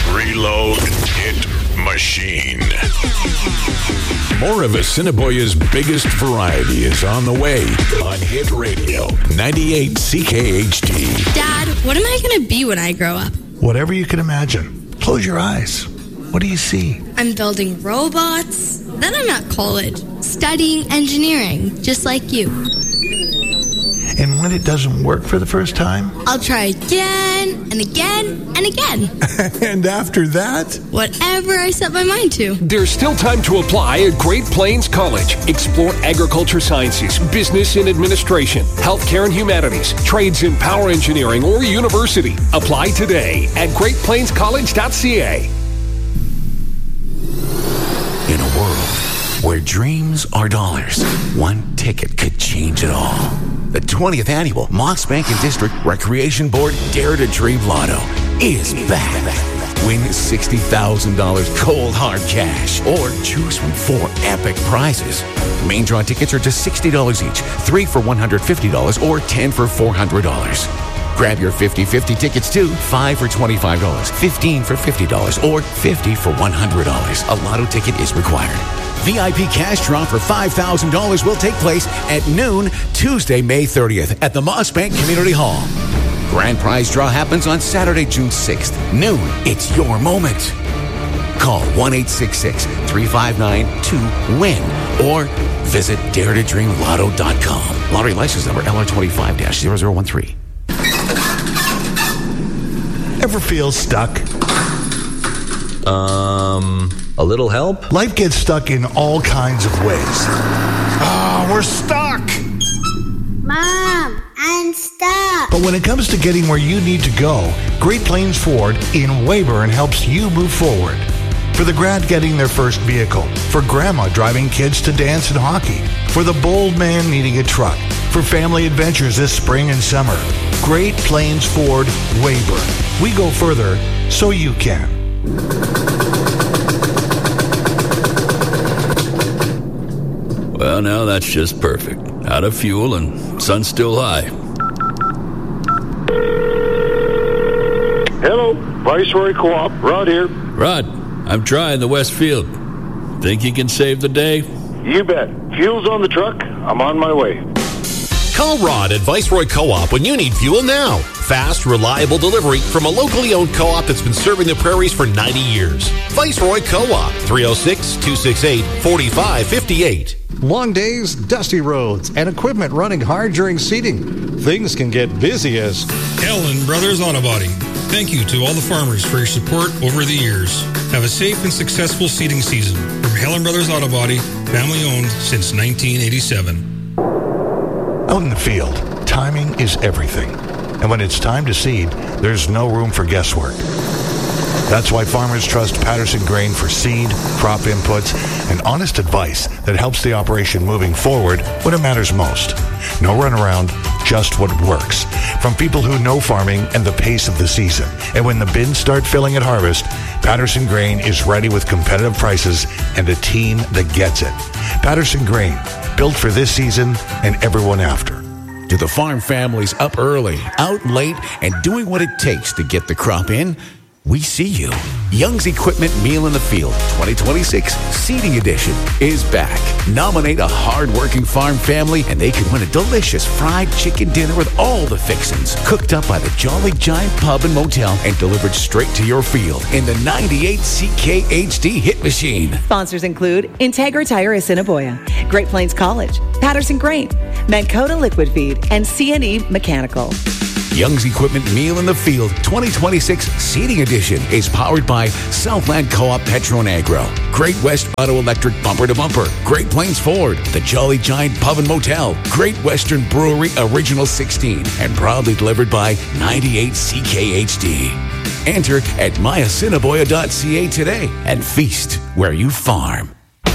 Reload Hit Machine. More of Assiniboia's biggest variety is on the way on Hit Radio 98 CKHD. Dad, what am I going to be when I grow up? Whatever you can imagine. Close your eyes. What do you see? I'm building robots. Then I'm at college, studying engineering, just like you. And when it doesn't work for the first time? I'll try again and again and again. And after that? Whatever I set my mind to. There's still time to apply at Great Plains College. Explore agriculture sciences, business and administration, healthcare and humanities, trades in power engineering, or university. Apply today at greatplainscollege.ca. In a world where dreams are dollars, one ticket could change it all. The 20th annual Moss Bank and District Recreation Board Dare to Dream Lotto is back. Win $60,000 cold hard cash or choose from 4 epic prizes. Main draw tickets are just $60 each, 3 for $150 or 10 for $400. Grab your 50-50 tickets too, 5 for $25, 15 for $50, or 50 for $100. A lotto ticket is required. VIP cash draw for $5,000 will take place at noon, Tuesday, May 30th at the Moss Bank Community Hall. Grand prize draw happens on Saturday, June 6th. Noon, it's your moment. Call 1-866-359-2WIN or visit daretodreamlotto.com. Lottery license number LR25-0013. Ever feel stuck? A little help? Life gets stuck in all kinds of ways. We're stuck! Mom, I'm stuck. But when it comes to getting where you need to go, Great Plains Ford in Weyburn helps you move forward. For the grad getting their first vehicle, for grandma driving kids to dance and hockey, for the bold man needing a truck, for family adventures this spring and summer. Great Plains Ford, Weyburn. We go further so you can. Well, now that's just perfect. Out of fuel and sun's still high. Hello, Viceroy Co-op. Rod here. Rod, I'm trying the West Field. Think you can save the day? You bet. Fuel's on the truck. I'm on my way. Call Rod at Viceroy Co-op when you need fuel now. Fast, reliable delivery from a locally owned co-op that's been serving the prairies for 90 years. Viceroy Co-op, 306-268-4558. Long days, dusty roads, and equipment running hard during seeding. Things can get busy as Helen Brothers Auto Body. Thank you to all the farmers for your support over the years. Have a safe and successful seeding season. From Helen Brothers Auto Body, family owned since 1987. Out in the field, timing is everything. And when it's time to seed, there's no room for guesswork. That's why farmers trust Patterson Grain for seed, crop inputs, and honest advice that helps the operation moving forward when it matters most. No runaround, just what works. From people who know farming and the pace of the season. And when the bins start filling at harvest, Patterson Grain is ready with competitive prices and a team that gets it. Patterson Grain, built for this season and everyone after. To the farm families up early, out late, and doing what it takes to get the crop in, we see you. Young's Equipment Meal in the Field 2026 Seeding Edition is back. Nominate a hard-working farm family and they can win a delicious fried chicken dinner with all the fixins. Cooked up by the Jolly Giant Pub and Motel and delivered straight to your field in the 98 CKHD Hit Machine. Sponsors include Integra Tire Assiniboia, Great Plains College, Patterson Grain, Mankota Liquid Feed, and CNE Mechanical. Young's Equipment Meal in the Field 2026 Seeding Edition is powered by Southland Co-op Petro and Agro, Great West Auto Electric Bumper to Bumper, Great Plains Ford, the Jolly Giant Pub and Motel, Great Western Brewery Original 16, and proudly delivered by 98 CKHD. Enter at myassiniboia.ca today and feast where you farm.